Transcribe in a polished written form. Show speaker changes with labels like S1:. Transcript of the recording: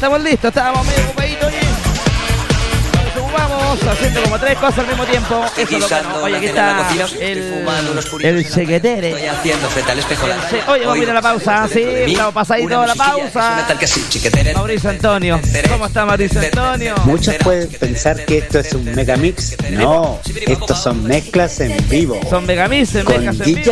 S1: estamos listos, estábamos medio ocupaditos, oye. Nos ocupamos haciendo como 3 cosas al mismo tiempo. Eso es lo que no. Oye, aquí está el Chequetere. Oye, vamos a ir a la pausa, sí, estamos pasaditos a la pausa. Mauricio Antonio, ¿cómo está Mauricio Antonio?
S2: Muchos pueden pensar que esto es un megamix. No, estos son mezclas en vivo.
S1: Son megamix,
S2: con
S1: mezclas en vivo.